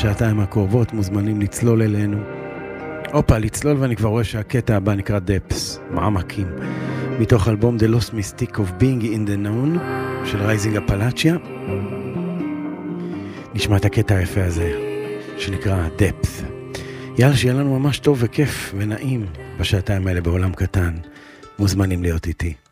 בשעתיים הקרובות מוזמנים לצלול אלינו. לצלול, ואני כבר רואה שהקטע הבא נקרא דפס, מעמקים, מתוך אלבום The Lost Mystic of Being in the Known של רייזינג אפלאצ'יה. נשמע את הקטע היפה הזה שנקרא דפס. יאללה, שיהיה לנו ממש טוב וכיף ונעים בשעתיים האלה בעולם קטן. מוזמנים להיות איתי.